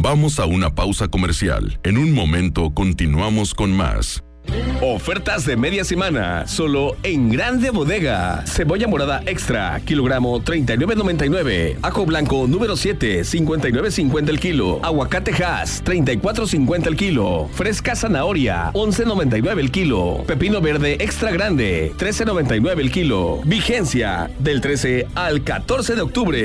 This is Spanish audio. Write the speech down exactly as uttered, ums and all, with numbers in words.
Vamos a una pausa comercial. En un momento continuamos con más. Ofertas de media semana, solo en Grande Bodega. Cebolla morada extra, kilogramo treinta y nueve noventa y nueve. Ajo blanco número siete, cincuenta y nueve cincuenta el kilo. Aguacate Hass, treinta y cuatro cincuenta el kilo. Fresca zanahoria, once noventa y nueve el kilo. Pepino verde extra grande, trece noventa y nueve el kilo. Vigencia del trece al catorce de octubre.